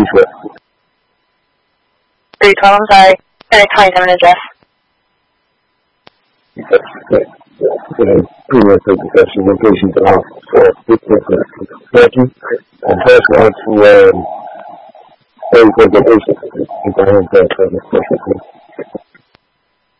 说。 Recall, I'm sorry. Can I call you an address? Okay. Previous discussion locations are for Turkey and first one to 34 locations.